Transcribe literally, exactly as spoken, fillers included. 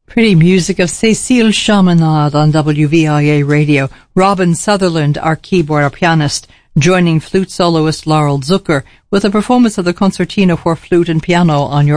Pretty music of Cécile Chaminade on W V I A Radio. Robin Sutherland, our keyboard, our pianist, joining flute soloist Laurel Zucker with a performance of the Concertina for Flute and Piano on your